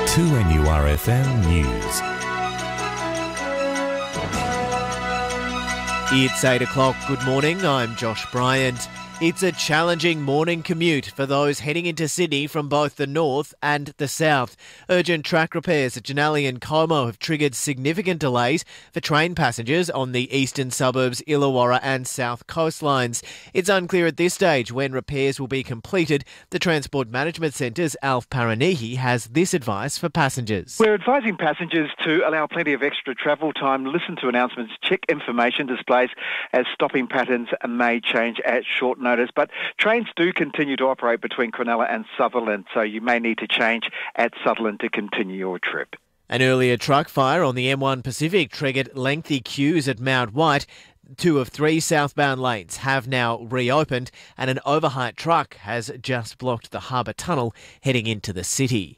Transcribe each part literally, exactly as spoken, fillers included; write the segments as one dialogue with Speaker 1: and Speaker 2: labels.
Speaker 1: two N U R F M News.
Speaker 2: It's eight o'clock. Good morning. I'm Josh Bryant. It's a challenging morning commute for those heading into Sydney from both the north and the south. Urgent track repairs at Janali and Como have triggered significant delays for train passengers on the eastern suburbs, Illawarra and south coastlines. It's unclear at this stage when repairs will be completed. The Transport Management Centre's Alf Paranihi has this advice for passengers.
Speaker 3: We're advising passengers to allow plenty of extra travel time, listen to announcements, check information displays as stopping patterns may change at short notice. But trains do continue to operate between Cronulla and Sutherland, so you may need to change at Sutherland to continue your trip.
Speaker 2: An earlier truck fire on the M one Pacific triggered lengthy queues at Mount White. Two of three southbound lanes have now reopened, and an overheight truck has just blocked the Harbour Tunnel heading into the city.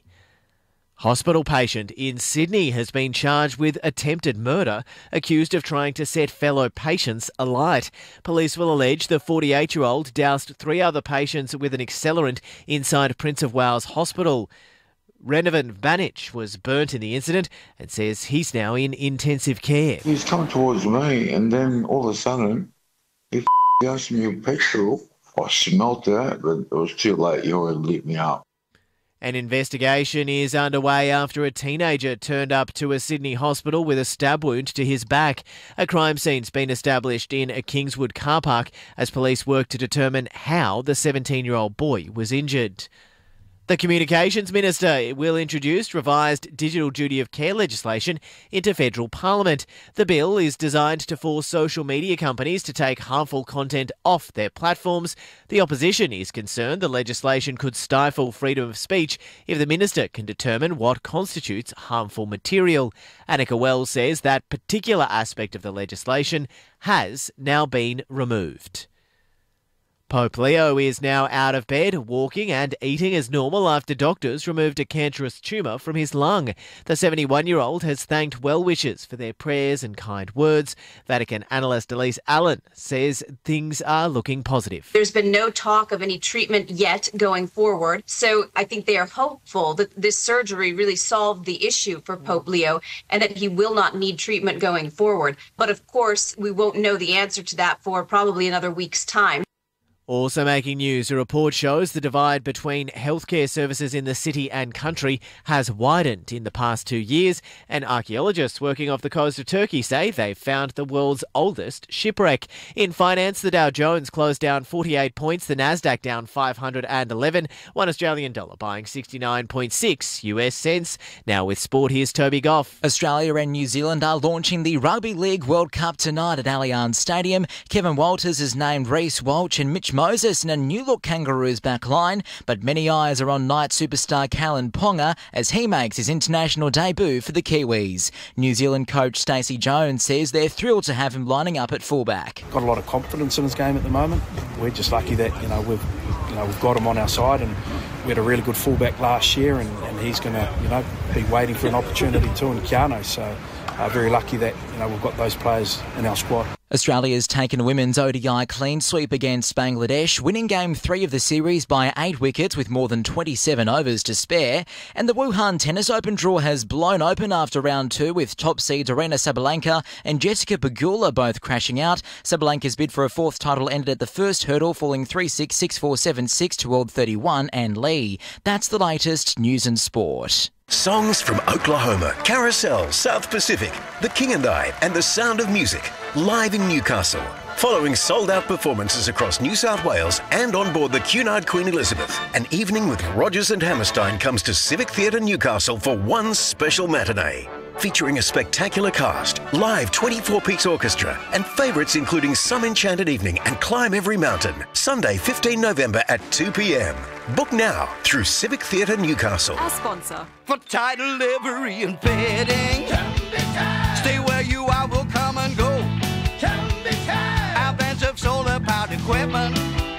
Speaker 2: Hospital patient in Sydney has been charged with attempted murder, accused of trying to set fellow patients alight. Police will allege the forty-eight-year-old doused three other patients with an accelerant inside Prince of Wales Hospital. Renovan Banich was burnt in the incident and says he's now in intensive care.
Speaker 4: He's come towards me and then all of a sudden he asked me a petrol. I smelt that, but it was too late. He already lit me up.
Speaker 2: An investigation is underway after a teenager turned up to a Sydney hospital with a stab wound to his back. A crime scene's been established in a Kingswood car park as police work to determine how the seventeen-year-old boy was injured. The Communications Minister will introduce revised digital duty of care legislation into federal parliament. The bill is designed to force social media companies to take harmful content off their platforms. The opposition is concerned the legislation could stifle freedom of speech if the minister can determine what constitutes harmful material. Annika Wells says that particular aspect of the legislation has now been removed. Pope Leo is now out of bed, walking and eating as normal after doctors removed a cancerous tumour from his lung. The seventy-one-year-old has thanked well-wishers for their prayers and kind words. Vatican analyst Elise Allen says things are looking positive.
Speaker 5: There's been no talk of any treatment yet going forward, so I think they are hopeful that this surgery really solved the issue for Pope Leo and that he will not need treatment going forward. But of course, we won't know the answer to that for probably another week's time.
Speaker 2: Also making news, a report shows the divide between healthcare services in the city and country has widened in the past two years, and archaeologists working off the coast of Turkey say they've found the world's oldest shipwreck. In finance, the Dow Jones closed down forty-eight points, the Nasdaq down five hundred eleven, one Australian dollar buying sixty-nine point six U S cents. Now with sport, here's Toby Goff.
Speaker 6: Australia and New Zealand are launching the Rugby League World Cup tonight at Allianz Stadium. Kevin Walters has named Reece Walsh and Mitch Moses in a new-look Kangaroos back line, but many eyes are on Knight superstar Callan Ponga as he makes his international debut for the Kiwis. New Zealand coach Stacey Jones says they're thrilled to have him lining up at fullback.
Speaker 7: Got a lot of confidence in his game at the moment. We're just lucky that you know we've you know we've got him on our side, and we had a really good fullback last year, and, and he's going to you know be waiting for an opportunity too in Keano. So uh, very lucky that you know we've got those players in our squad.
Speaker 6: Australia's taken a women's O D I clean sweep against Bangladesh, winning game three of the series by eight wickets with more than twenty-seven overs to spare. And the Wuhan Tennis Open draw has blown open after round two with top seeds Aryna Sabalenka and Jessica Pegula both crashing out. Sabalenka's bid for a fourth title ended at the first hurdle, falling three six, six four, seven six to World thirty-one and Lee. That's the latest news and sport.
Speaker 8: Songs from Oklahoma, Carousel, South Pacific, The King and I, and The Sound of Music, live in Newcastle. Following sold-out performances across New South Wales and on board the Cunard Queen Elizabeth, an evening with Rogers and Hammerstein comes to Civic Theatre Newcastle for one special matinee. Featuring a spectacular cast, live twenty-four piece orchestra, and favourites including Some Enchanted Evening and Climb Every Mountain. Sunday, fifteenth November at two p.m. Book now through Civic Theatre Newcastle.
Speaker 9: Our sponsor.
Speaker 10: For title, livery and bedding, stay where you are, we'll come and go. Our vans of solar-powered equipment